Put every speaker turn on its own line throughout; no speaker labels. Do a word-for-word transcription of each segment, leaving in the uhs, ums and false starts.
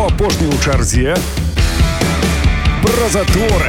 хто апошні ў чарзе? Пра заторы.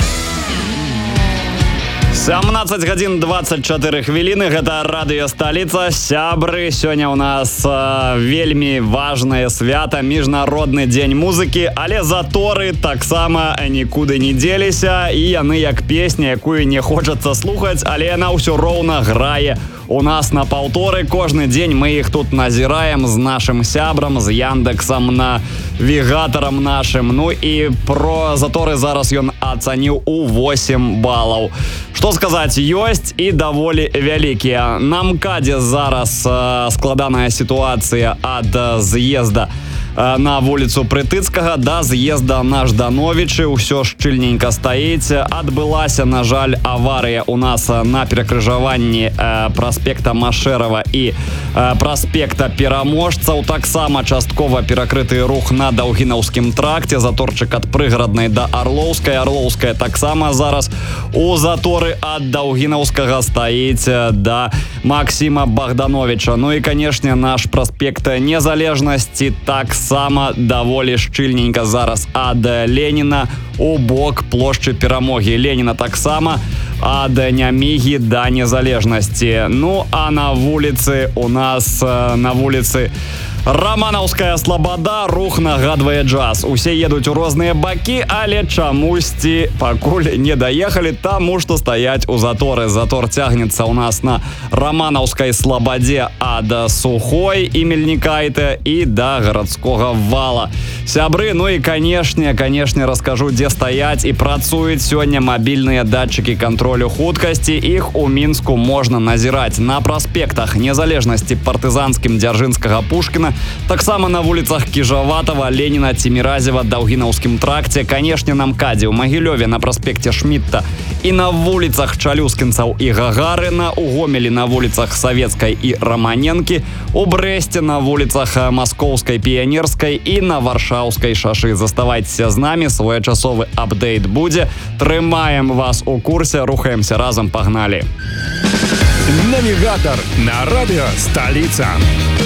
семнадцать гадзін двадцать чатыры хвіліны, гэта радыё Сталіца. Сябры, сёння ў нас э, вельмі важнае свята, міжнародны дзень музыкі, але заторы таксама нікуды не дзеліся, і яны як песня, якую не хочацца слухаць, але яна ўсё роўна грае у нас на паўторы. Кожны дзень мы іх тут назіраем з нашым сябрам, з Яндексам, навігатарам нашым. Ну і про заторы зараз ён ацаніў у восемь балаў. Што сказаць, ёсць і даволі вялікія. На МКАДзе зараз э, складаная сітуацыя ад з'езда э, на вуліцу Прытыцкага да з'езда на Ждановічы. Усё шчыльненька стаіць. Адбылася, на жаль, аварыя у нас на перакрыжаванні э, праспекта Машэрава і э, праспекта Пераможцаў. Таксама часткова перакрыты рух на Даўгінаўскім тракце. Заторчык ад Прыгараднай да Арлоўскай. Арлоўская таксама зараз у заторы ад Даўгінаўскага стаіць да Максіма Богдановича. Ну і, канешне, наш праспект Незалежнасці таксама даволі шчыльненька зараз ад Леніна у бок плошчы Перамогі. Леніна таксама ад Нямігі да Незалежнасці. Ну а на вуліцы у нас на вуліцы Раманаўская Слабада рух нагадвае джаз. Усе едуць у розныя бакі, але чамусьці пакуль не даехалі, таму што стаяць у заторы. Затор цягнецца у нас на Раманаўскай Слабадзе ад Сухой і Мельнікайта і да гарадскога вала. Сябры, ну і канешне, канешне раскажу, дзе стаяць і працуюць сёння мабільныя датчыкі кантролю хуткасці. Іх у Мінску можна назіраць на праспектах Незалежнасці, Партызанскім, Дзяржынскага, Пушкіна, таксама на вуліцах Кіжаватава, Леніна, Ціміразева, Даўгінаўскім тракце, канешне, на МКАДзе, у Магілёве, на праспекце Шмітта і на вуліцах Чалюскінцаў і Гагарына, у Гомелі на вуліцах Савецкай і Раманенкі, у Брэсце на вуліцах Маскоўскай, Піянерскай і на Варшаўскай шашы. Заставайцеся з намі, своечасовы апдейт будзе. Трымаем вас у курсе, рухаемся разам, пагналі.
Навігатар на радыё Сталіца.